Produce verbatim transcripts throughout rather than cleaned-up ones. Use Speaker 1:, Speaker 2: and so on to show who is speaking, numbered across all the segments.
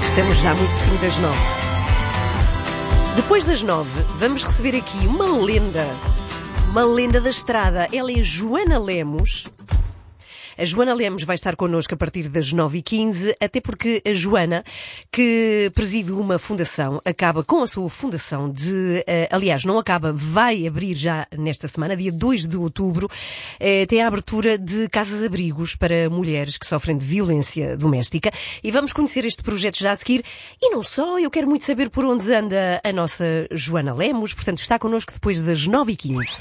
Speaker 1: Estamos já muito pertinho das nove. Depois das nove, vamos receber aqui uma lenda. Uma lenda da estrada. Ela é Joana Lemos. A Joana Lemos vai estar connosco a partir das nove e quinze, até porque a Joana, que preside uma fundação, acaba com a sua fundação de... Uh, aliás, não acaba, vai abrir já nesta semana, dia dois de outubro, uh, tem a abertura de casas-abrigos para mulheres que sofrem de violência doméstica. E vamos conhecer este projeto já a seguir. E não só, eu quero muito saber por onde anda a nossa Joana Lemos, portanto está connosco depois das nove e quinze.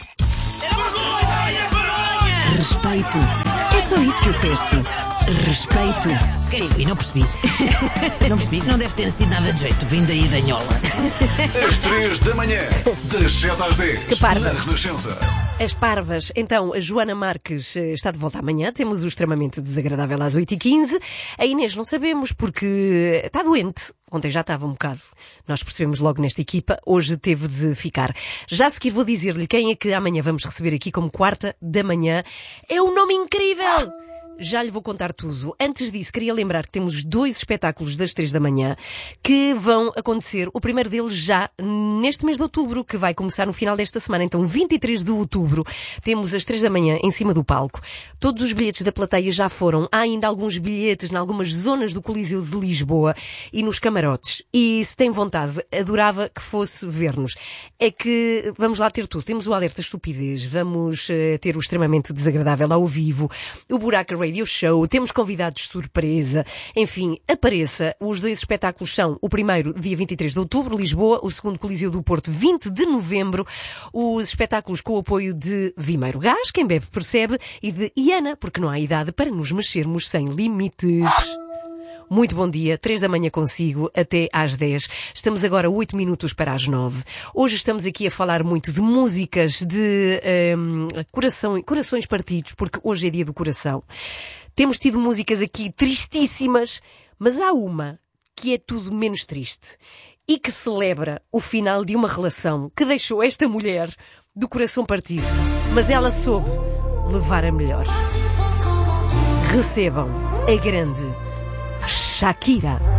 Speaker 1: Respeito. É só isso que eu peço. Respeito.
Speaker 2: Quem foi? Não percebi. Não percebi. Não deve ter sido nada de jeito. Vim daí da Nhola.
Speaker 3: Às três da manhã, das sete às dez.
Speaker 1: Que parvas.
Speaker 3: Na Renascença.
Speaker 1: As parvas. Então, a Joana Marques está de volta amanhã. Temos o extremamente desagradável às oito e quinze. A Inês não sabemos porque está doente. Ontem já estava um bocado. Nós percebemos logo nesta equipa. Hoje teve de ficar. Já a seguir vou dizer-lhe quem é que amanhã vamos receber aqui como quarta da manhã. É um nome incrível! Já lhe vou contar tudo. Antes disso, queria lembrar que temos dois espetáculos das três da manhã que vão acontecer. O primeiro deles já neste mês de outubro, que vai começar no final desta semana. Então, vinte e três de outubro, temos às três da manhã em cima do palco. Todos os bilhetes da plateia já foram. Há ainda alguns bilhetes em algumas zonas do Coliseu de Lisboa e nos camarotes. E se tem vontade, adorava que fosse ver-nos. É que vamos lá ter tudo. Temos o Alerta Estupidez, vamos uh, ter o Extremamente Desagradável ao vivo, o Buraco Radio Show, temos convidados de surpresa, enfim, apareça. Os dois espetáculos são o primeiro, dia vinte e três de outubro, Lisboa, o segundo, Coliseu do Porto, vinte de novembro, os espetáculos com o apoio de Vimeiro Gás, quem bebe percebe, e de Iana, porque não há idade para nos mexermos sem limites. Muito bom dia, três da manhã consigo, até às dez. Estamos agora oito minutos para as nove. Hoje estamos aqui a falar muito de músicas, de um, coração, corações partidos, porque hoje é dia do coração. Temos tido músicas aqui tristíssimas, mas há uma que é tudo menos triste e que celebra o final de uma relação que deixou esta mulher do coração partido, mas ela soube levar a melhor. Recebam a grande Shakira.